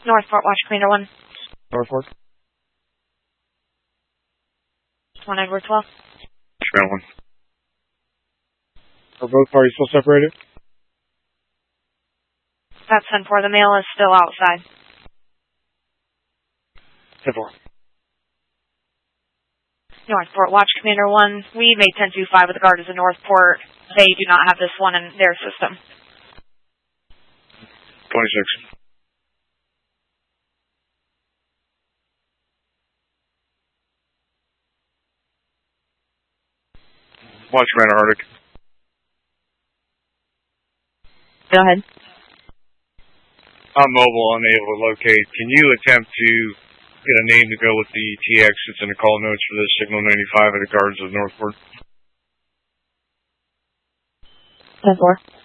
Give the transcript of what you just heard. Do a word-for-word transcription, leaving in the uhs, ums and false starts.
Northport, Watch Commander one. Northport. one Edward twelve. Commander one. Are both parties still separated? That's ten four. The male is still outside. ten four. Northport, Watch Commander one. We made ten two five with the guard is in Northport. They do not have this one in their system. twenty-six. Watch Commander Arctic. Go ahead. I'm mobile, unable to locate. Can you attempt to get a name to go with the T X that's in the call notes for this Signal ninety-five at the guards of Northport? ten four.